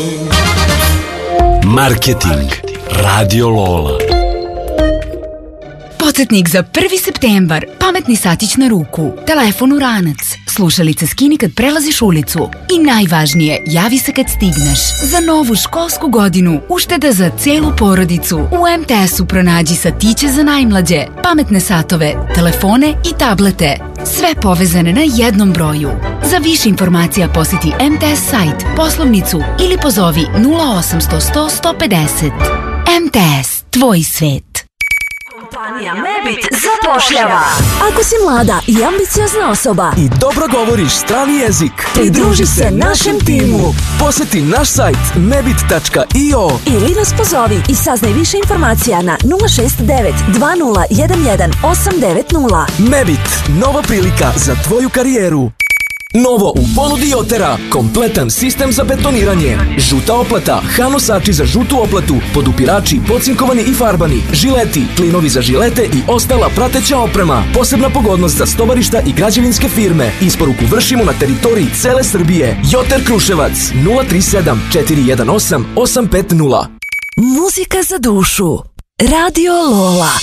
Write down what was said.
Marketing Radio Lola. Podsjetnik za 1. septembar. Pametni satić na ruku, telefon u ranac, slušalice skini kad prelaziš ulicu i najvažnije, javi se kad stigneš. Za novu školsku godinu ušteda za celu porodicu. U MTS-u pronađi satiće za najmlađe, pametne satove, telefone i tablete. Sve povezane na jednom broju. Za više informacija posjeti MTS sajt, poslovnicu ili pozovi 0800 100 150. MTS, tvoj svet. Kompanija Mebit zapošljava. Ako si mlada i ambiciozna osoba i dobro govoriš strani jezik, pridruži se našem timu. Posjeti naš sajt mebit.io ili nas pozovi i saznaj više informacija na 069 2011 890. Mebit, nova prilika za tvoju karijeru. Novo u ponudi Jotera, kompletan sistem za betoniranje, žuta oplata, hanosači za žutu oplatu, podupirači, pocinkovani i farbani, žileti, klinovi za žilete i ostala prateća oprema. Posebna pogodnost za stovarišta i građevinske firme. Isporuku vršimo na teritoriji cele Srbije. Joter Kruševac 037 418 850. Muzika za dušu. Radio Lola.